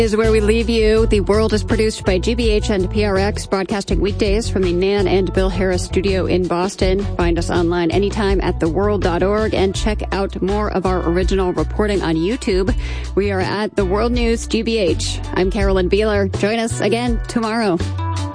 Is where we leave you. The World is produced by GBH and PRX, broadcasting weekdays from the Nan and Bill Harris studio in Boston. Find us online anytime at theworld.org and check out more of our original reporting on YouTube. We are at The World News GBH. I'm Carolyn Beeler. Join us again tomorrow.